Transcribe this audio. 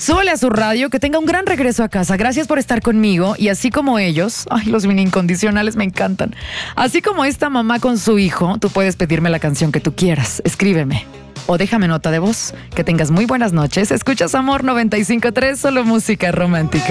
súbele a su radio, que tenga un gran regreso a casa. Gracias por estar conmigo. Y así como ellos, ay, los mini incondicionales me encantan. Así como esta mamá con su hijo, tú puedes pedirme la canción que tú quieras. Escríbeme o déjame nota de voz. Que tengas muy buenas noches. Escuchas Amor 95.3, solo música romántica.